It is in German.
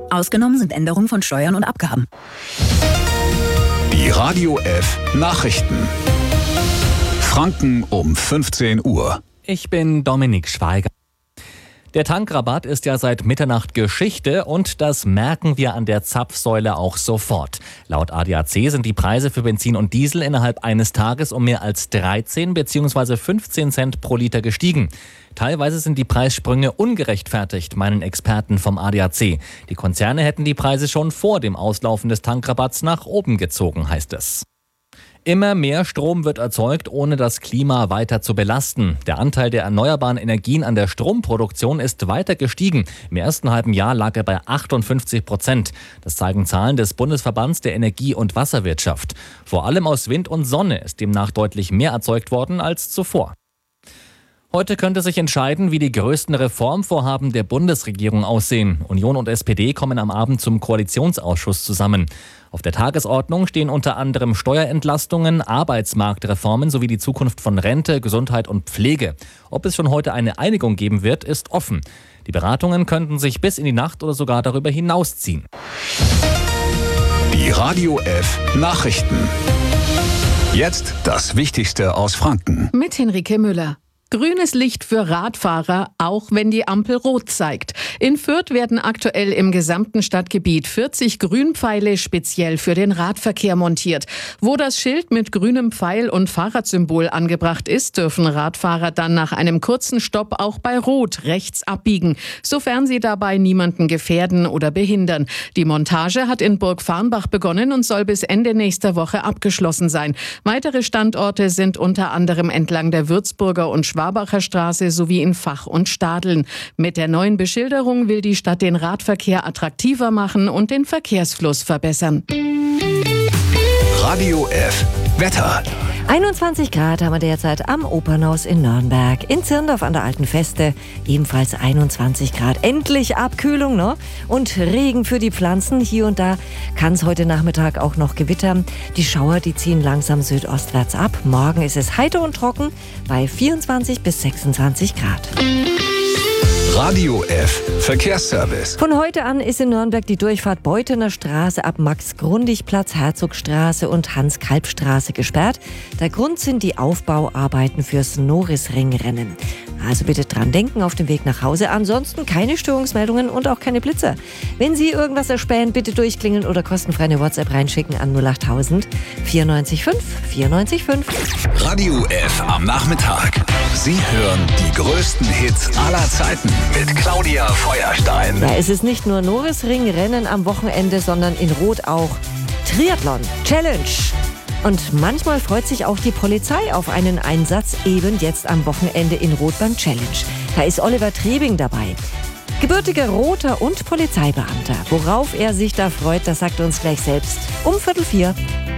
Ausgenommen sind Änderungen von Steuern und Abgaben. Die Radio F Nachrichten. Franken um 15 Uhr. Ich bin Dominik Schweiger. Der Tankrabatt ist ja seit Mitternacht Geschichte und das merken wir an der Zapfsäule auch sofort. Laut ADAC sind die Preise für Benzin und Diesel innerhalb eines Tages um mehr als 13 bzw. 15 Cent pro Liter gestiegen. Teilweise sind die Preissprünge ungerechtfertigt, meinen Experten vom ADAC. Die Konzerne hätten die Preise schon vor dem Auslaufen des Tankrabatts nach oben gezogen, heißt es. Immer mehr Strom wird erzeugt, ohne das Klima weiter zu belasten. Der Anteil der erneuerbaren Energien an der Stromproduktion ist weiter gestiegen. Im ersten halben Jahr lag er bei 58%. Das zeigen Zahlen des Bundesverbands der Energie- und Wasserwirtschaft. Vor allem aus Wind und Sonne ist demnach deutlich mehr erzeugt worden als zuvor. Heute könnte sich entscheiden, wie die größten Reformvorhaben der Bundesregierung aussehen. Union und SPD kommen am Abend zum Koalitionsausschuss zusammen. Auf der Tagesordnung stehen unter anderem Steuerentlastungen, Arbeitsmarktreformen sowie die Zukunft von Rente, Gesundheit und Pflege. Ob es schon heute eine Einigung geben wird, ist offen. Die Beratungen könnten sich bis in die Nacht oder sogar darüber hinausziehen. Die Radio F Nachrichten. Jetzt das Wichtigste aus Franken. Mit Henrike Müller. Grünes Licht für Radfahrer, auch wenn die Ampel rot zeigt. In Fürth werden aktuell im gesamten Stadtgebiet 40 Grünpfeile speziell für den Radverkehr montiert. Wo das Schild mit grünem Pfeil und Fahrradsymbol angebracht ist, dürfen Radfahrer dann nach einem kurzen Stopp auch bei Rot rechts abbiegen, sofern sie dabei niemanden gefährden oder behindern. Die Montage hat in Burgfarrnbach begonnen und soll bis Ende nächster Woche abgeschlossen sein. Weitere Standorte sind unter anderem entlang der Würzburger und Schwabacher Straße sowie in Vach und Stadeln. Mit der neuen Beschilderung will die Stadt den Radverkehr attraktiver machen und den Verkehrsfluss verbessern. Radio F Wetter. 21 Grad haben wir derzeit am Opernhaus in Nürnberg. In Zirndorf an der Alten Feste ebenfalls 21 Grad. Endlich Abkühlung, ne? Und Regen für die Pflanzen. Hier und da kann es heute Nachmittag auch noch gewittern. Die Schauer, die ziehen langsam südostwärts ab. Morgen ist es heiter und trocken bei 24 bis 26 Grad. Radio F Verkehrsservice. Von heute an ist in Nürnberg die Durchfahrt Beuthener Straße ab Max-Grundig-Platz, Herzogstraße und Hans-Kalb-Straße gesperrt. Der Grund sind die Aufbauarbeiten fürs Norisring-Rennen. Also bitte dran denken auf dem Weg nach Hause. Ansonsten keine Störungsmeldungen und auch keine Blitzer. Wenn Sie irgendwas erspähen, bitte durchklingeln oder kostenfrei eine WhatsApp reinschicken an 08000 94 5 94 5. Radio F am Nachmittag. Sie hören die größten Hits aller Zeiten mit Claudia Feuerstein. Ja, es ist nicht nur Norisring-Rennen am Wochenende, sondern in Rot auch Triathlon Challenge. Und manchmal freut sich auch die Polizei auf einen Einsatz, eben jetzt am Wochenende in Rot beim Challenge. Da ist Oliver Trebing dabei. Gebürtiger Roter und Polizeibeamter. Worauf er sich da freut, das sagt er uns gleich selbst um 3:45.